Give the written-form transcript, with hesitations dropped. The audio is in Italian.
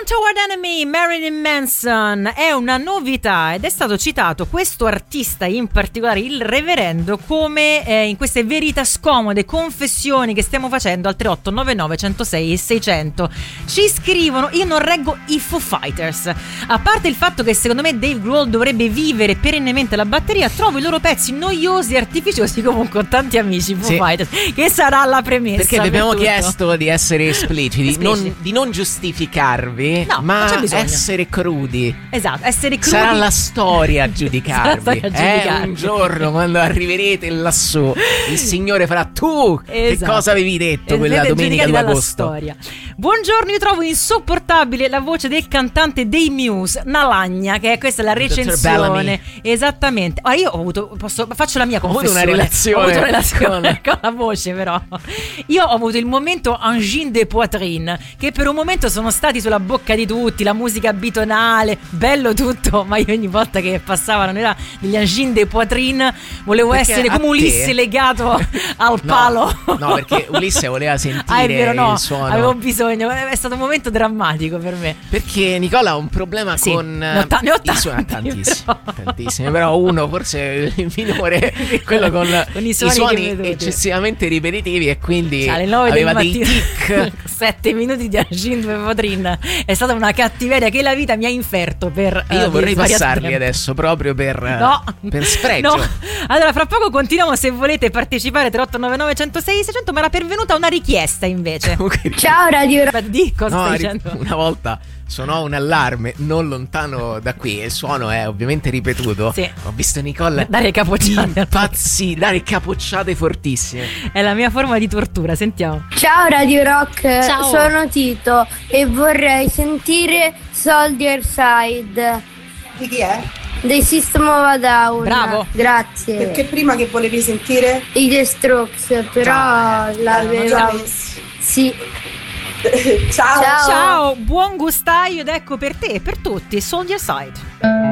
Toward Enemy, Marilyn Manson, è una novità ed è stato citato questo artista in particolare, il reverendo, come in queste verità scomode, confessioni che stiamo facendo al 3899 106 e 600. Ci scrivono: io non reggo i Foo Fighters, a parte il fatto che secondo me Dave Grohl dovrebbe vivere perennemente la batteria, trovo i loro pezzi noiosi e artificiosi. Comunque ho tanti amici Foo Fighters, che sarà la premessa, perché vi abbiamo chiesto di essere espliciti, di non giustificarvi, no, ma essere crudi. Esatto, essere crudi. Sarà la storia a giudicarvi. Un giorno, quando arriverete lassù, il Signore farà: tu che cosa avevi detto quella domenica di agosto? Storia. Buongiorno, io trovo insopportabile la voce del cantante dei Muse, Nalagna, che è questa la recensione. Esattamente. Ora io ho avuto, faccio la mia confessione. Ho avuto una relazione con la voce, però. Io ho avuto il momento angine de poitrine, che per un momento sono stati sulla bocca di tutti, la musica bitonale, bello tutto, ma io ogni volta che passavano degli angine de poitrine volevo essere come Ulisse legato al palo. No, perché Ulisse voleva sentire vero, no, il suono. Avevo bisogno, è stato un momento drammatico per me. Perché Nicola ha un problema con ne ho tantissimi, però uno forse il minore, quello con i suoni eccessivamente ripetitivi, e quindi aveva dei tic. 7 minuti di angine de poitrine è stata una cattiveria che la vita mi ha inferto per io vorrei passarli adesso proprio per spregio. No. Allora fra poco continuiamo, se volete partecipare 3899 106 600, ma era pervenuta una richiesta invece. Ciao Radio Rock. Di cosa stai dicendo? Una volta suonò un allarme non lontano da qui e il suono è ovviamente ripetuto. Sì. Ho visto Nicole dare capocciate, dare capocciate fortissime. È la mia forma di tortura, sentiamo. Ciao Radio Rock. Ciao. Sono Tito e vorrei sentire Soldier Side. Di chi è? Dei System of a Down. Bravo. Grazie. Perché prima che volevi sentire? I The Strokes, però l'avevo. Sì. Ciao. Ciao, buon gustaio ed ecco per te e per tutti Soldier Side.